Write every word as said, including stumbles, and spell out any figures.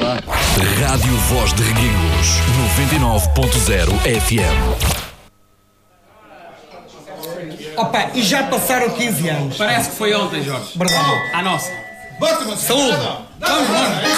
lá. Rádio Voz de Reguengos, noventa e nove ponto zero F M. Opa, e já passaram quinze anos. Parece que foi ontem, Jorge. Verdade. À nossa. Saúde. Vamos, vamos.